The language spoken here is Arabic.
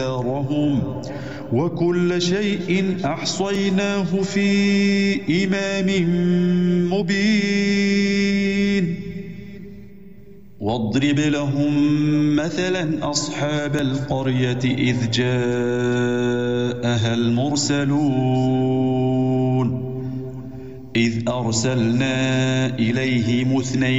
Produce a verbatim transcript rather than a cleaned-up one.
دارهم وكل شيء أحصيناه في إمام مبين واضرب لهم مثلا أصحاب القرية إذ جاءها المرسلون إذ أرسلنا إليهم اثنين